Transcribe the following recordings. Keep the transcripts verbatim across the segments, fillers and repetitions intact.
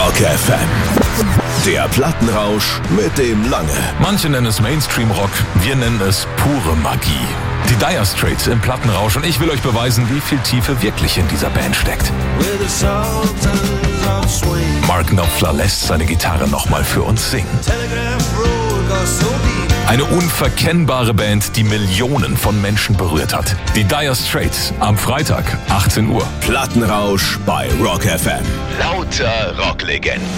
Rock F M. Der Plattenrausch mit dem Lange. Manche nennen es Mainstream-Rock, wir nennen es pure Magie. Die Dire Straits im Plattenrausch und ich will euch beweisen, wie viel Tiefe wirklich in dieser Band steckt. Mark Knopfler lässt seine Gitarre nochmal für uns singen. Eine unverkennbare Band, die Millionen von Menschen berührt hat. Die Dire Straits am Freitag, achtzehn Uhr. Plattenrausch bei Rock F M. Lauter Rocklegenden.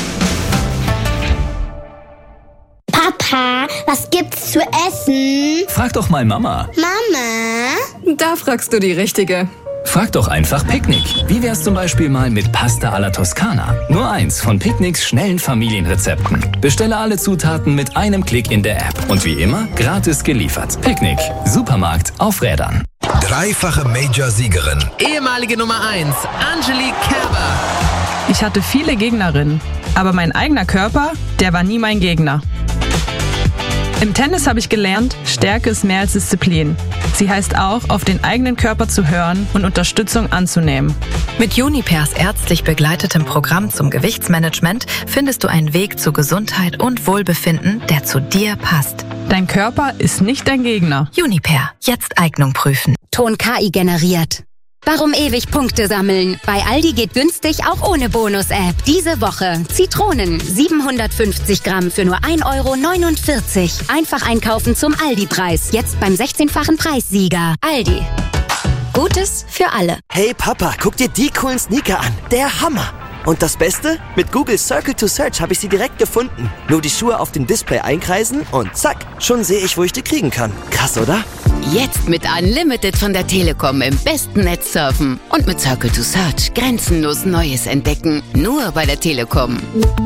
Papa, was gibt's zu essen? Frag doch mal Mama. Mama? Da fragst du die Richtige. Frag doch einfach Picknick. Wie wär's zum Beispiel mal mit Pasta alla Toscana? Nur eins von Picknicks schnellen Familienrezepten. Bestelle alle Zutaten mit einem Klick in der App. Und wie immer, gratis geliefert. Picknick. Supermarkt auf Rädern. Dreifache Major-Siegerin. Ehemalige Nummer eins, Angelique Kerber. Ich hatte viele Gegnerinnen, aber mein eigener Körper, der war nie mein Gegner. Im Tennis habe ich gelernt, Stärke ist mehr als Disziplin. Sie heißt auch, auf den eigenen Körper zu hören und Unterstützung anzunehmen. Mit Unipairs ärztlich begleitetem Programm zum Gewichtsmanagement findest du einen Weg zu Gesundheit und Wohlbefinden, der zu dir passt. Dein Körper ist nicht dein Gegner. Unipair, jetzt Eignung prüfen. Ton K I generiert. Warum ewig Punkte sammeln? Bei Aldi geht günstig auch ohne Bonus-App. Diese Woche Zitronen siebenhundertfünfzig Gramm für nur ein Euro neunundvierzig. Einfach einkaufen zum Aldi-Preis. Jetzt beim sechzehnfachen Preissieger. Aldi. Gutes für alle. Hey Papa, guck dir die coolen Sneaker an. Der Hammer. Und das Beste? Mit Google Circle to Search habe ich sie direkt gefunden. Nur die Schuhe auf dem Display einkreisen und zack, schon sehe ich, wo ich die kriegen kann. Krass, oder? Jetzt mit Unlimited von der Telekom im besten Netz surfen und mit Circle to Search grenzenlos Neues entdecken. Nur bei der Telekom.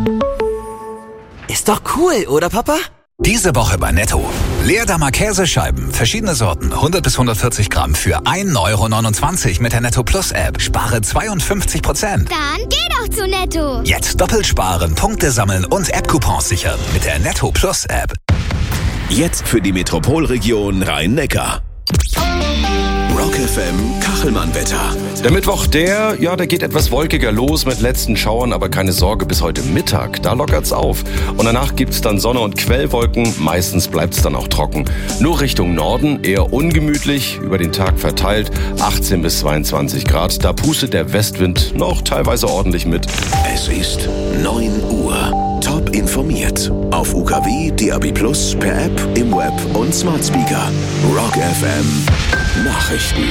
Ist doch cool, oder Papa? Diese Woche bei Netto. Leerdammer Käsescheiben, verschiedene Sorten, hundert bis hundertvierzig Gramm für ein Euro neunundzwanzig mit der Netto Plus App. Spare zweiundfünfzig Prozent. Dann geh doch zu Netto. Jetzt doppelt sparen, Punkte sammeln und App-Coupons sichern mit der Netto Plus App. Jetzt für die Metropolregion Rhein-Neckar. Rock F M Kachelmann-Wetter. Der Mittwoch, der, ja, der geht etwas wolkiger los mit letzten Schauern, aber keine Sorge, bis heute Mittag, da lockert's auf. Und danach gibt's dann Sonne und Quellwolken, meistens bleibt's dann auch trocken. Nur Richtung Norden eher ungemütlich, über den Tag verteilt, achtzehn bis zweiundzwanzig Grad. Da pustet der Westwind noch teilweise ordentlich mit. Es ist neun Uhr. Top informiert. Auf U K W, D A B Plus, per App, im Web und Smart Speaker. Rock F M Nachrichten.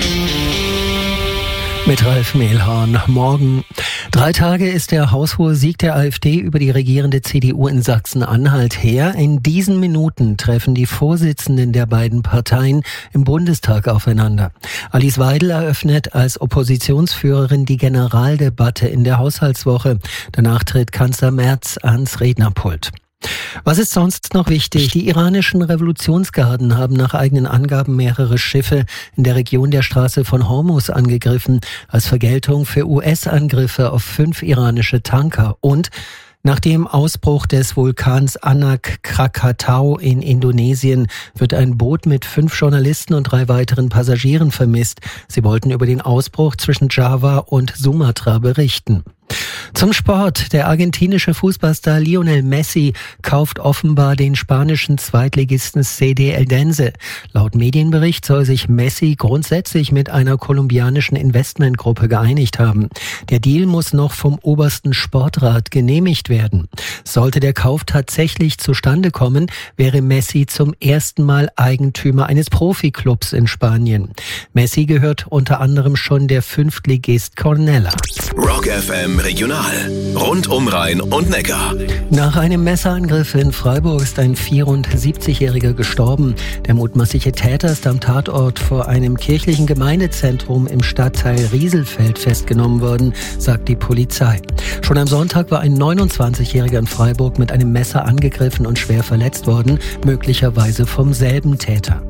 Mit Ralf Mehlhorn. Morgen. Drei Tage ist der haushohe Sieg der AfD über die regierende C D U in Sachsen-Anhalt her. In diesen Minuten treffen die Vorsitzenden der beiden Parteien im Bundestag aufeinander. Alice Weidel eröffnet als Oppositionsführerin die Generaldebatte in der Haushaltswoche. Danach tritt Kanzler Merz ans Rednerpult. Was ist sonst noch wichtig? Die iranischen Revolutionsgarden haben nach eigenen Angaben mehrere Schiffe in der Region der Straße von Hormuz angegriffen, als Vergeltung für U S-Angriffe auf fünf iranische Tanker. Und nach dem Ausbruch des Vulkans Anak Krakatau in Indonesien wird ein Boot mit fünf Journalisten und drei weiteren Passagieren vermisst. Sie wollten über den Ausbruch zwischen Java und Sumatra berichten. Zum Sport. Der argentinische Fußballstar Lionel Messi kauft offenbar den spanischen Zweitligisten C D Eldense. Laut Medienbericht soll sich Messi grundsätzlich mit einer kolumbianischen Investmentgruppe geeinigt haben. Der Deal muss noch vom obersten Sportrat genehmigt werden. Sollte der Kauf tatsächlich zustande kommen, wäre Messi zum ersten Mal Eigentümer eines Profiklubs in Spanien. Messi gehört unter anderem schon der Fünftligist Cornella. Rock F M Regional. Rund um Rhein und Neckar. Nach einem Messerangriff in Freiburg ist ein vierundsiebzigjähriger gestorben. Der mutmaßliche Täter ist am Tatort vor einem kirchlichen Gemeindezentrum im Stadtteil Rieselfeld festgenommen worden, sagt die Polizei. Schon am Sonntag war ein neunundzwanzigjähriger in Freiburg mit einem Messer angegriffen und schwer verletzt worden, möglicherweise vom selben Täter.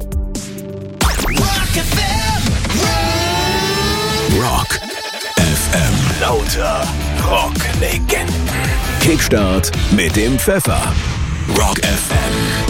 Rock F M. Lauter Rocklegenden. Kickstart mit dem Pfeffer. Rock F M.